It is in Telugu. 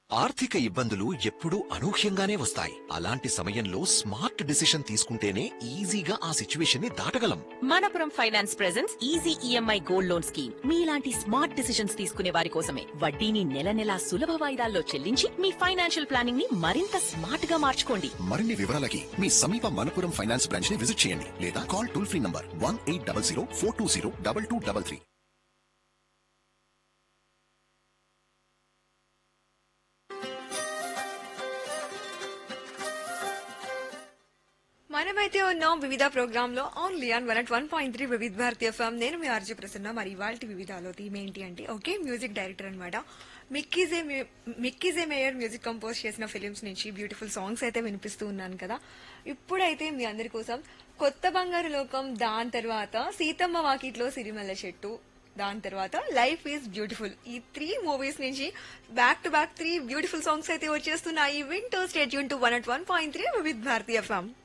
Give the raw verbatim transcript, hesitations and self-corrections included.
ఆర్థిక ఇబ్బందులు ఎప్పుడూ అనూహ్యంగానే వస్తాయి. అలాంటి సమయంలో స్మార్ట్ డిసిషన్ తీసుకుంటేనే ఈజీగా ఆ సిచ్యువేషన్ ని దాటగలం. Manappuram finance presents easy EMI gold loan scheme మీలాంటి స్మార్ట్ డిసిషన్స్ తీసుకునే వారి కోసమే. వడ్డీని నెల నెలా సులభ వాయిదాల్లో చెల్లించి మీ ఫైనాన్షియల్ ప్లానింగ్ ని మరింత స్మార్ట్ గా మార్చుకోండి. మరిన్ని వివరాలకి మీ సమీప మనపురం ఫైనాన్స్ బ్రాంచ్ ని విజిట్ చేయండి లేదా call toll free number one eight double zero four two zero double two double three. మనమైతే ఉన్నాం వివిధ ప్రోగ్రామ్ లో only on one at one point three వివిధ భారతీయ ఎఫ్ఎం. నేను మీ ఆర్జీ ప్రసన్న. మరి ఇవాళ వివిధాలో థీమ్ ఏంటి అంటే ఓకే మ్యూజిక్ డైరెక్టర్ అనమాట. Mickey J Mickey J mayor music compose చేసిన ఫిలిమ్స్ నుంచి బ్యూటిఫుల్ సాంగ్స్ అయితే వినిపిస్తూ ఉన్నాను కదా. ఇప్పుడైతే మీ అందరి కోసం కొత్త బంగారు లోకం, దాని తర్వాత సీతమ్మ వాకిట్లో సిరిమల్ల చెట్టు, దాని తర్వాత లైఫ్ ఈజ్ బ్యూటిఫుల్, ఈ త్రీ మూవీస్ నుంచి back to back three beautiful songs అయితే వచ్చేస్తున్నాయి. వింటూ state Yoon to one at one point three వివిధ భారతీయ ఎఫ్ఎం.